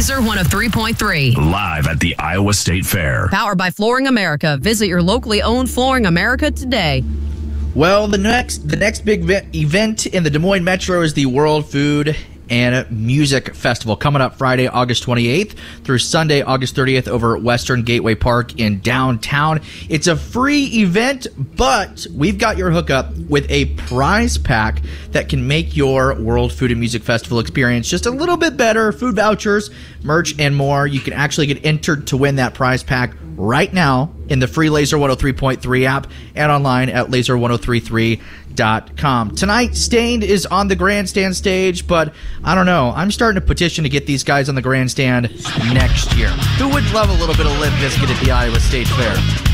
Laser 103.3. Live at the Iowa State Fair. Powered by Flooring America. Visit your locally owned Flooring America today. Well, the next big event in the Des Moines Metro is the World Food and Music Festival, coming up Friday, August 28th through Sunday, August 30th over at Western Gateway Park in downtown. It's a free event, but we've got your hookup with a prize pack that can make your World Food and Music Festival experience just a little bit better. Food vouchers, merch, and more. You can actually get entered to win that prize pack right now in the free Laser 103.3 app and online at laser1033.com. Tonight, Stained is on the grandstand stage, but I don't know. I'm starting to petition to get these guys on the grandstand next year. Who would love a little bit of Limp Bizkit at the Iowa State Fair?